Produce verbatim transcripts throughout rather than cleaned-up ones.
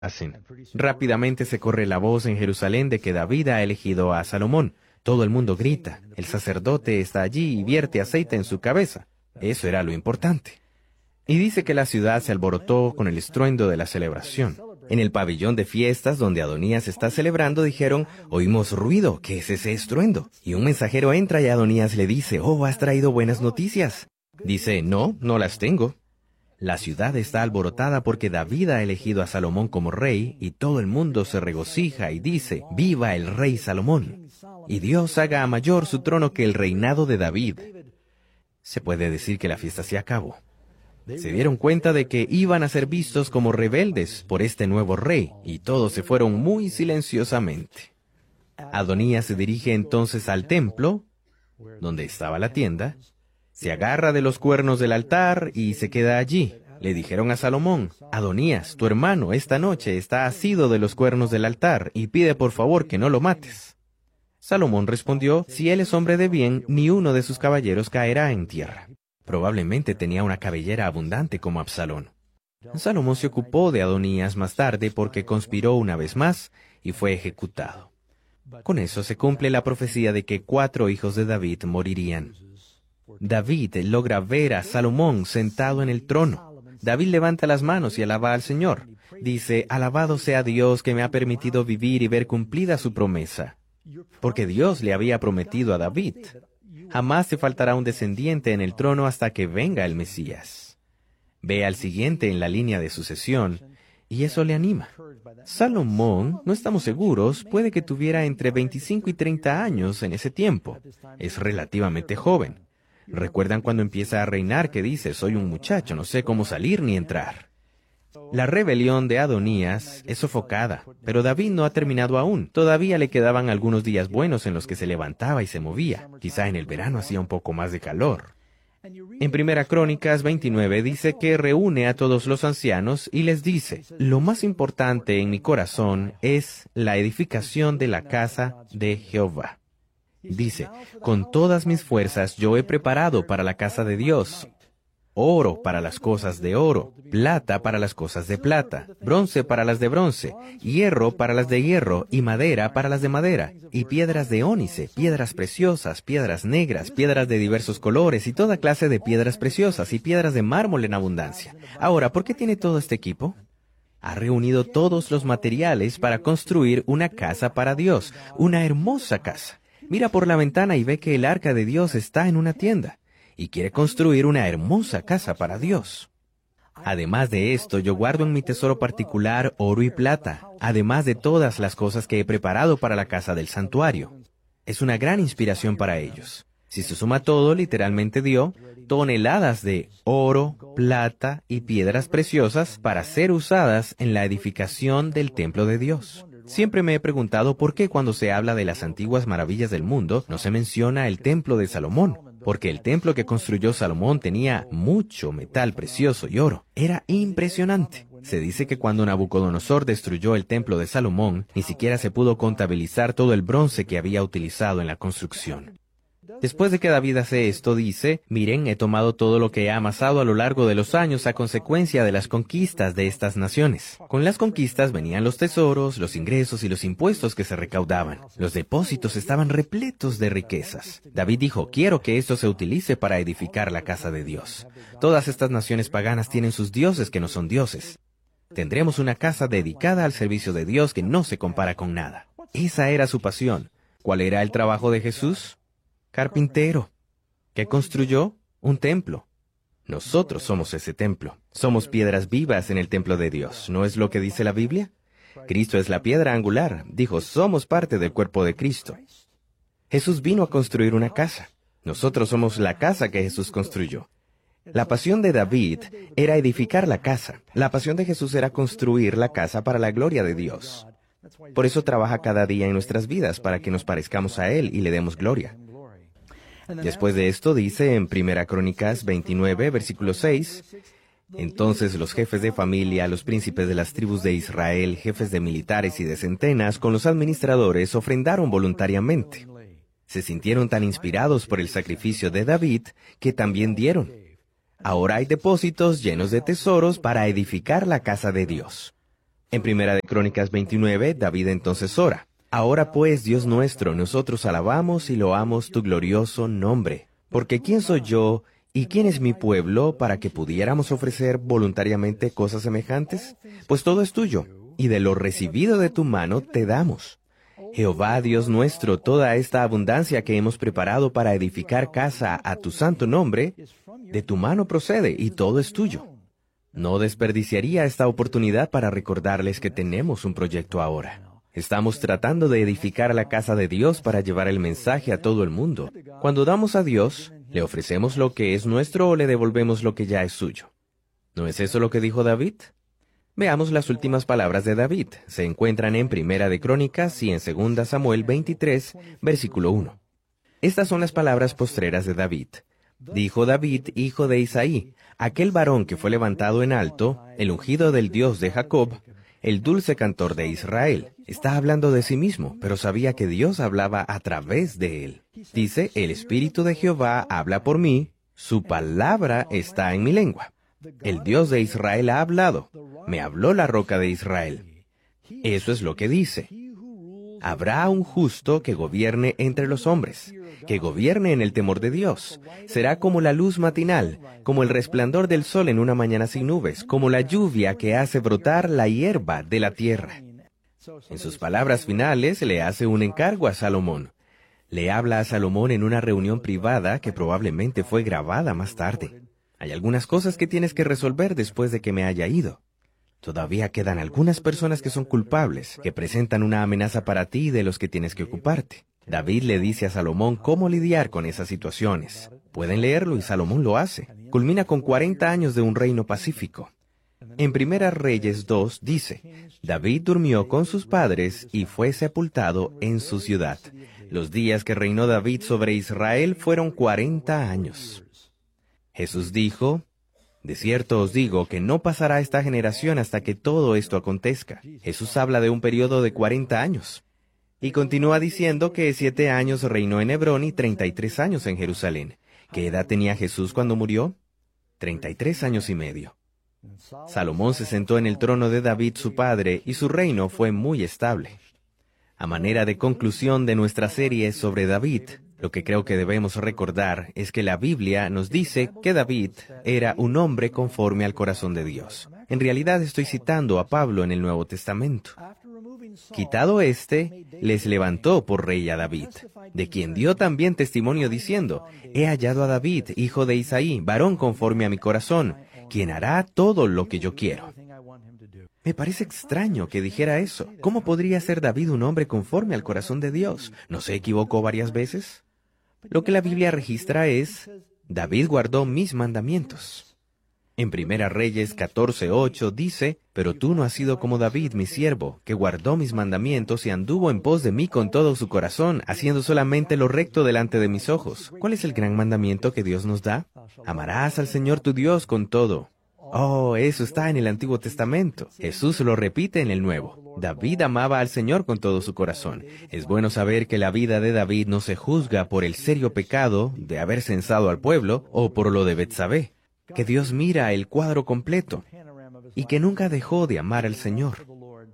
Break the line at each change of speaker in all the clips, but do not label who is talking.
hacen. Rápidamente se corre la voz en Jerusalén de que David ha elegido a Salomón. Todo el mundo grita. El sacerdote está allí y vierte aceite en su cabeza. Eso era lo importante. Y dice que la ciudad se alborotó con el estruendo de la celebración. En el pabellón de fiestas donde Adonías está celebrando dijeron, oímos ruido, ¿qué es ese estruendo? Y un mensajero entra y Adonías le dice, oh, has traído buenas noticias. Dice, no, no las tengo. La ciudad está alborotada porque David ha elegido a Salomón como rey y todo el mundo se regocija y dice, viva el rey Salomón. Y Dios haga mayor su trono que el reinado de David. Se puede decir que la fiesta se acabó. Se dieron cuenta de que iban a ser vistos como rebeldes por este nuevo rey, y todos se fueron muy silenciosamente. Adonías se dirige entonces al templo, donde estaba la tienda, se agarra de los cuernos del altar y se queda allí. Le dijeron a Salomón, Adonías, tu hermano, esta noche está asido de los cuernos del altar, y pide por favor que no lo mates. Salomón respondió, si él es hombre de bien, ni uno de sus caballeros caerá en tierra. Probablemente tenía una cabellera abundante como Absalón. Salomón se ocupó de Adonías más tarde porque conspiró una vez más y fue ejecutado. Con eso se cumple la profecía de que cuatro hijos de David morirían. David logra ver a Salomón sentado en el trono. David levanta las manos y alaba al Señor. Dice, alabado sea Dios que me ha permitido vivir y ver cumplida su promesa. Porque Dios le había prometido a David. Jamás te faltará un descendiente en el trono hasta que venga el Mesías. Ve al siguiente en la línea de sucesión, y eso le anima. Salomón, no estamos seguros, puede que tuviera entre veinticinco y treinta años en ese tiempo. Es relativamente joven. ¿Recuerdan cuando empieza a reinar que dice, soy un muchacho, no sé cómo salir ni entrar? La rebelión de Adonías es sofocada, pero David no ha terminado aún. Todavía le quedaban algunos días buenos en los que se levantaba y se movía. Quizá en el verano hacía un poco más de calor. En Primera Crónicas veintinueve dice que reúne a todos los ancianos y les dice, lo más importante en mi corazón es la edificación de la casa de Jehová. Dice, con todas mis fuerzas yo he preparado para la casa de Dios oro para las cosas de oro, plata para las cosas de plata, bronce para las de bronce, hierro para las de hierro, y madera para las de madera, y piedras de ónice, piedras preciosas, piedras negras, piedras de diversos colores, y toda clase de piedras preciosas, y piedras de mármol en abundancia. Ahora, ¿por qué tiene todo este equipo? Ha reunido todos los materiales para construir una casa para Dios, una hermosa casa. Mira por la ventana y ve que el arca de Dios está en una tienda. Y quiere construir una hermosa casa para Dios. Además de esto, yo guardo en mi tesoro particular oro y plata, además de todas las cosas que he preparado para la casa del santuario. Es una gran inspiración para ellos. Si se suma todo, literalmente dio toneladas de oro, plata y piedras preciosas para ser usadas en la edificación del templo de Dios. Siempre me he preguntado por qué cuando se habla de las antiguas maravillas del mundo no se menciona el templo de Salomón. Porque el templo que construyó Salomón tenía mucho metal precioso y oro. Era impresionante. Se dice que cuando Nabucodonosor destruyó el templo de Salomón, ni siquiera se pudo contabilizar todo el bronce que había utilizado en la construcción. Después de que David hace esto, dice, miren, he tomado todo lo que he amasado a lo largo de los años a consecuencia de las conquistas de estas naciones. Con las conquistas venían los tesoros, los ingresos y los impuestos que se recaudaban. Los depósitos estaban repletos de riquezas. David dijo, quiero que esto se utilice para edificar la casa de Dios. Todas estas naciones paganas tienen sus dioses que no son dioses. Tendremos una casa dedicada al servicio de Dios que no se compara con nada. Esa era su pasión. ¿Cuál era el trabajo de Jesús? Carpintero. ¿Qué construyó? Un templo. Nosotros somos ese templo. Somos piedras vivas en el templo de Dios. ¿No es lo que dice la Biblia? Cristo es la piedra angular. Dijo, somos parte del cuerpo de Cristo. Jesús vino a construir una casa. Nosotros somos la casa que Jesús construyó. La pasión de David era edificar la casa. La pasión de Jesús era construir la casa para la gloria de Dios. Por eso trabaja cada día en nuestras vidas, para que nos parezcamos a Él y le demos gloria. Después de esto dice en Primera Crónicas veintinueve, versículo seis, entonces los jefes de familia, los príncipes de las tribus de Israel, jefes de militares y de centenas, con los administradores, ofrendaron voluntariamente. Se sintieron tan inspirados por el sacrificio de David que también dieron. Ahora hay depósitos llenos de tesoros para edificar la casa de Dios. En Primera de Crónicas veintinueve, David entonces ora: Ahora pues, Dios nuestro, nosotros alabamos y loamos tu glorioso nombre, porque ¿quién soy yo y quién es mi pueblo para que pudiéramos ofrecer voluntariamente cosas semejantes? Pues todo es tuyo, y de lo recibido de tu mano te damos. Jehová, Dios nuestro, toda esta abundancia que hemos preparado para edificar casa a tu santo nombre, de tu mano procede, y todo es tuyo. No desperdiciaría esta oportunidad para recordarles que tenemos un proyecto ahora. Estamos tratando de edificar la casa de Dios para llevar el mensaje a todo el mundo. Cuando damos a Dios, ¿le ofrecemos lo que es nuestro o le devolvemos lo que ya es suyo? ¿No es eso lo que dijo David? Veamos las últimas palabras de David. Se encuentran en Primera de Crónicas y en Segunda Samuel veintitrés, versículo uno. Estas son las palabras postreras de David. Dijo David, hijo de Isaí, aquel varón que fue levantado en alto, el ungido del Dios de Jacob, el dulce cantor de Israel. Está hablando de sí mismo, pero sabía que Dios hablaba a través de él. Dice, el Espíritu de Jehová habla por mí, su palabra está en mi lengua. El Dios de Israel ha hablado, me habló la roca de Israel. Eso es lo que dice. Habrá un justo que gobierne entre los hombres, que gobierne en el temor de Dios. Será como la luz matinal, como el resplandor del sol en una mañana sin nubes, como la lluvia que hace brotar la hierba de la tierra. En sus palabras finales le hace un encargo a Salomón. Le habla a Salomón en una reunión privada que probablemente fue grabada más tarde. Hay algunas cosas que tienes que resolver después de que me haya ido. Todavía quedan algunas personas que son culpables, que presentan una amenaza para ti y de los que tienes que ocuparte. David le dice a Salomón cómo lidiar con esas situaciones. Pueden leerlo y Salomón lo hace. Culmina con cuarenta años de un reino pacífico. En Primera Reyes dos dice, David durmió con sus padres y fue sepultado en su ciudad. Los días que reinó David sobre Israel fueron cuarenta años. Jesús dijo, de cierto os digo que no pasará esta generación hasta que todo esto acontezca. Jesús habla de un periodo de cuarenta años. Y continúa diciendo que siete años reinó en Hebrón y treinta y tres años en Jerusalén. ¿Qué edad tenía Jesús cuando murió? Treinta y tres años y medio. Salomón se sentó en el trono de David su padre y su reino fue muy estable. A manera de conclusión de nuestra serie sobre David, lo que creo que debemos recordar es que la Biblia nos dice que David era un hombre conforme al corazón de Dios. En realidad estoy citando a Pablo en el Nuevo Testamento. Quitado éste, les levantó por rey a David, de quien dio también testimonio diciendo, he hallado a David, hijo de Isaí, varón conforme a mi corazón, quien hará todo lo que yo quiero. Me parece extraño que dijera eso. ¿Cómo podría ser David un hombre conforme al corazón de Dios? ¿No se equivocó varias veces? Lo que la Biblia registra es, David guardó mis mandamientos. En Primera Reyes catorce ocho dice, pero tú no has sido como David, mi siervo, que guardó mis mandamientos y anduvo en pos de mí con todo su corazón, haciendo solamente lo recto delante de mis ojos. ¿Cuál es el gran mandamiento que Dios nos da? Amarás al Señor tu Dios con todo. Oh, eso está en el Antiguo Testamento. Jesús lo repite en el Nuevo. David amaba al Señor con todo su corazón. Es bueno saber que la vida de David no se juzga por el serio pecado de haber censado al pueblo o por lo de Betsabé, que Dios mira el cuadro completo y que nunca dejó de amar al Señor.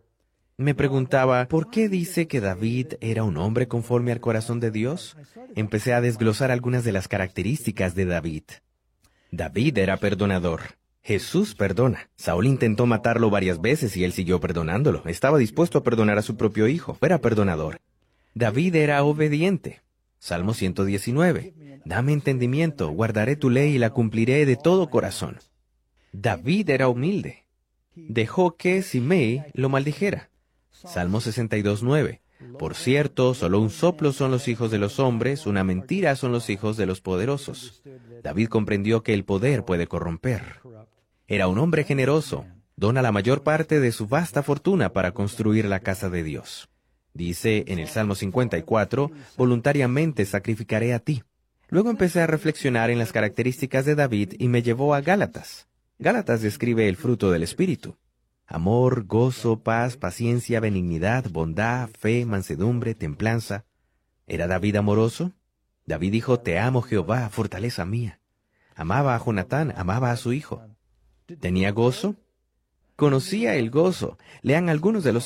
Me preguntaba, ¿por qué dice que David era un hombre conforme al corazón de Dios? Empecé a desglosar algunas de las características de David. David era perdonador. Jesús perdona. Saúl intentó matarlo varias veces y él siguió perdonándolo. Estaba dispuesto a perdonar a su propio hijo. Era perdonador. David era obediente. Salmo ciento diecinueve. Dame entendimiento, guardaré tu ley y la cumpliré de todo corazón. David era humilde. Dejó que Simei lo maldijera. Salmo sesenta y dos nueve. Por cierto, solo un soplo son los hijos de los hombres, una mentira son los hijos de los poderosos. David comprendió que el poder puede corromper. Era un hombre generoso. Dona la mayor parte de su vasta fortuna para construir la casa de Dios. Dice en el Salmo cincuenta y cuatro, voluntariamente sacrificaré a ti. Luego empecé a reflexionar en las características de David y me llevó a Gálatas. Gálatas describe el fruto del Espíritu. Amor, gozo, paz, paciencia, benignidad, bondad, fe, mansedumbre, templanza. ¿Era David amoroso? David dijo, te amo Jehová, fortaleza mía. Amaba a Jonatán, amaba a su hijo. ¿Tenía gozo? Conocía el gozo. Lean algunos de los